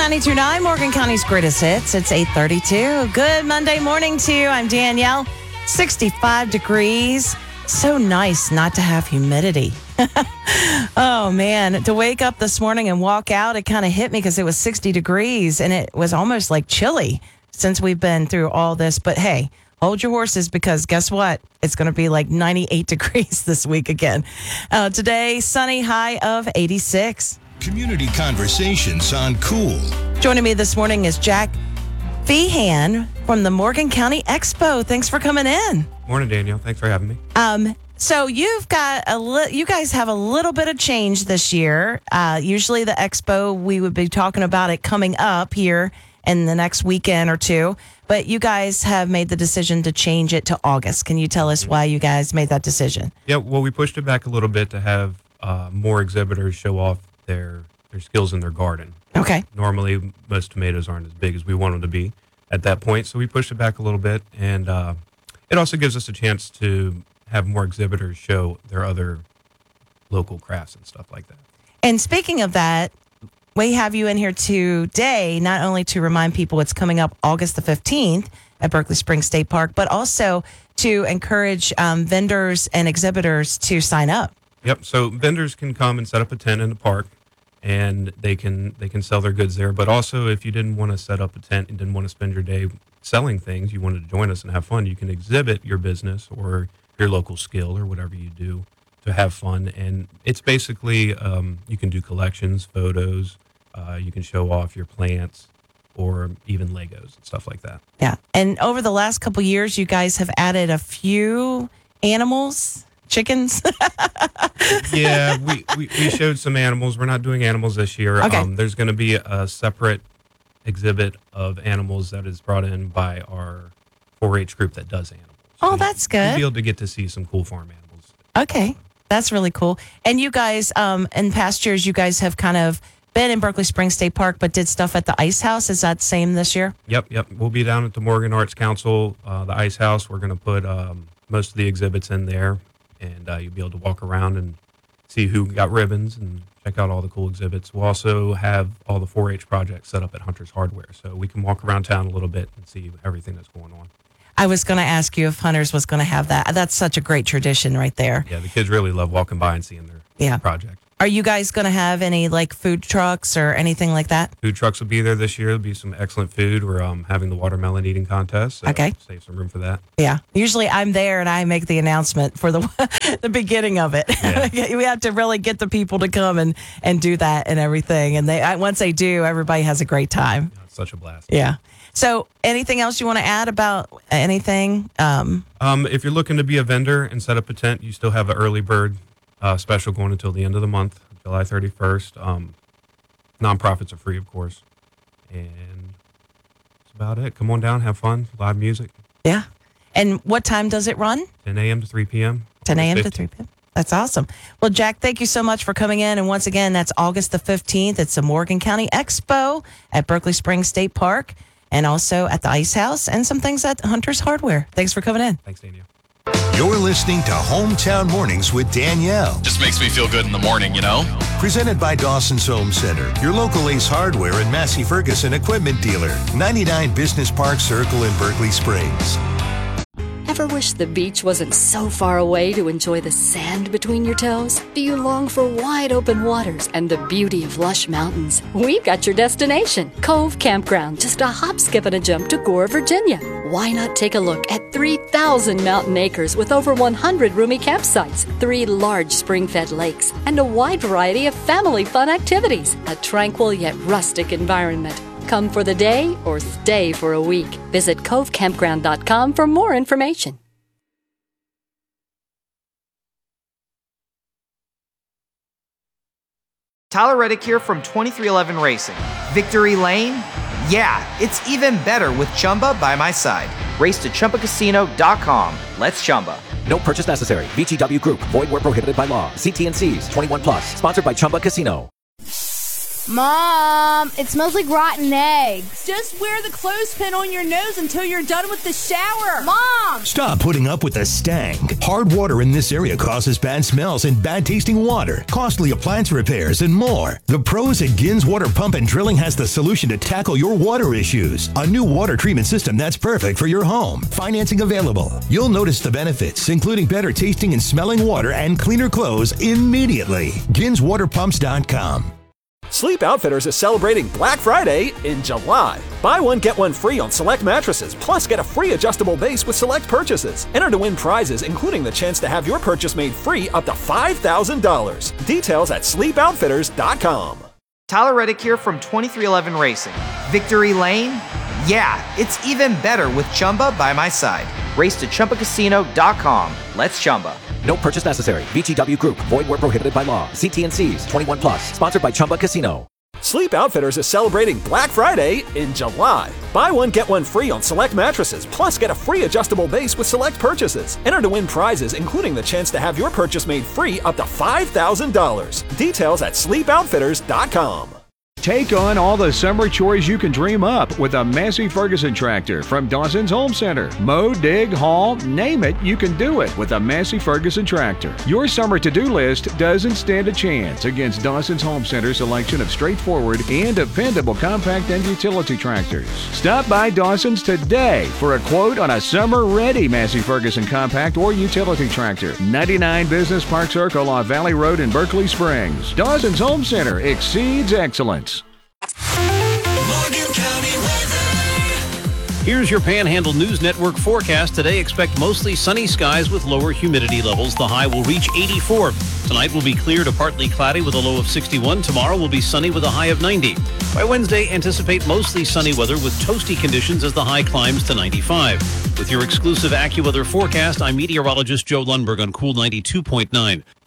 92.9, Morgan County's greatest hits. It's 8:32. Good Monday morning to you. I'm Danielle. 65 degrees. So nice not to have humidity. Oh, man. To wake up this morning and walk out, it kind of hit me because it was 60 degrees and it was almost like chilly since we've been through all this. But hey, hold your horses because guess what? It's going to be like 98 degrees this week again. Today, sunny, high of 86. Community conversations on Cool. Joining me this morning is Jack Feehan from the Morgan County Expo. Thanks for coming in. Morning, Danielle. Thanks for having me. So you've got you guys have a little bit of change this year. Usually the Expo, we would be talking about it coming up here in the next weekend or two, but you guys have made the decision to change it to August. Can you tell us why you guys made that decision? Yeah, well, we pushed it back a little bit to have more exhibitors show off their skills in their garden. Okay. Normally, most tomatoes aren't as big as we want them to be at that point, so we pushed it back a little bit, and it also gives us a chance to have more exhibitors show their other local crafts and stuff like that. And speaking of that, we have you in here today, not only to remind people it's coming up August the 15th at Berkeley Springs State Park, but also to encourage vendors and exhibitors to sign up. Yep. So vendors can come and set up a tent in the park, and they can sell their goods there. But also, if you didn't want to set up a tent and didn't want to spend your day selling things, you wanted to join us and have fun, you can exhibit your business or your local skill or whatever you do to have fun. And it's basically you can do collections, photos, you can show off your plants or even Legos and stuff like that. Yeah. And over the last couple of years, you guys have added a few animals. Chickens? Yeah, we showed some animals. We're not doing animals this year. Okay. There's going to be a separate exhibit of animals that is brought in by our 4-H group that does animals. So that's good. You'll be able to get to see some cool farm animals. Okay, that's really cool. And you guys, in past years, you guys have kind of been in Berkeley Springs State Park, but did stuff at the Ice House. Is that same this year? Yep. We'll be down at the Morgan Arts Council, the Ice House. We're going to put most of the exhibits in there. And you'll be able to walk around and see who got ribbons and check out all the cool exhibits. We'll also have all the 4-H projects set up at Hunter's Hardware, so we can walk around town a little bit and see everything that's going on. I was going to ask you if Hunter's was going to have that. That's such a great tradition right there. Yeah, the kids really love walking by and seeing their project. Are you guys going to have any like food trucks or anything like that? Food trucks will be there this year. There'll be some excellent food. We're having the watermelon eating contest. So okay. Save some room for that. Yeah. Usually I'm there and I make the announcement for the beginning of it. Yeah. We have to really get the people to come and do that and everything. And once they do, everybody has a great time. Yeah, it's such a blast. Yeah. So anything else you want to add about anything? If you're looking to be a vendor and set up a tent, you still have an early bird special going until the end of the month, July 31st. Nonprofits are free, of course. And that's about it. Come on down, have fun, live music. Yeah. And what time does it run? 10 a.m. to 3 p.m. 10 a.m. to 3 p.m. That's awesome. Well, Jack, thank you so much for coming in. And once again, that's August the 15th. It's the Morgan County Expo at Berkeley Springs State Park and also at the Ice House and some things at Hunter's Hardware. Thanks for coming in. Thanks, Danielle. You're listening to Hometown Mornings with Danielle. Just makes me feel good in the morning, you know? Presented by Dawson's Home Center, your local Ace Hardware and Massey Ferguson equipment dealer. 99 Business Park Circle in Berkeley Springs. Ever wish the beach wasn't so far away to enjoy the sand between your toes? Do you long for wide open waters and the beauty of lush mountains? We've got your destination, Cove Campground, just a hop, skip, and a jump to Gore, Virginia. Why not take a look at 3,000 mountain acres with over 100 roomy campsites, 3 large spring-fed lakes, and a wide variety of family fun activities? A tranquil yet rustic environment. Come for the day or stay for a week. Visit covecampground.com for more information. Tyler Reddick here from 2311 Racing. Victory Lane? Yeah, it's even better with Chumba by my side. Race to ChumbaCasino.com. Let's Chumba. No purchase necessary. VGW Group. Void where prohibited by law. See T&Cs. 21+. Sponsored by Chumba Casino. Mom, it smells like rotten eggs. Just wear the clothespin on your nose until you're done with the shower. Mom! Stop putting up with the stank. Hard water in this area causes bad smells and bad tasting water, costly appliance repairs, and more. The pros at Gins Water Pump and Drilling has the solution to tackle your water issues. A new water treatment system that's perfect for your home. Financing available. You'll notice the benefits, including better tasting and smelling water and cleaner clothes immediately. GinsWaterPumps.com. Sleep Outfitters is celebrating Black Friday in July. Buy one, get one free on select mattresses, plus get a free adjustable base with select purchases. Enter to win prizes, including the chance to have your purchase made free up to $5,000. Details at sleepoutfitters.com. Tyler Reddick here from 2311 Racing. Victory Lane? Yeah, it's even better with Chumba by my side. Race to ChumbaCasino.com. Let's Chumba. No purchase necessary. VGW Group. Void where prohibited by law. See T&Cs. 21 plus. Sponsored by Chumba Casino. Sleep Outfitters is celebrating Black Friday in July. Buy one, get one free on select mattresses, plus get a free adjustable base with select purchases. Enter to win prizes, including the chance to have your purchase made free up to $5,000. Details at sleepoutfitters.com. Take on all the summer chores you can dream up with a Massey Ferguson tractor from Dawson's Home Center. Mow, dig, haul, name it, you can do it with a Massey Ferguson tractor. Your summer to-do list doesn't stand a chance against Dawson's Home Center's selection of straightforward and dependable compact and utility tractors. Stop by Dawson's today for a quote on a summer-ready Massey Ferguson compact or utility tractor. 99 Business Park Circle off Valley Road in Berkeley Springs. Dawson's Home Center exceeds excellence. Morgan County weather. Here's your Panhandle News Network forecast. Today, expect mostly sunny skies with lower humidity levels. The high will reach 84. Tonight will be clear to partly cloudy with a low of 61. Tomorrow will be sunny with a high of 90. By Wednesday, anticipate mostly sunny weather with toasty conditions as the high climbs to 95. With your exclusive AccuWeather forecast, I'm meteorologist Joe Lundberg on Cool 92.9.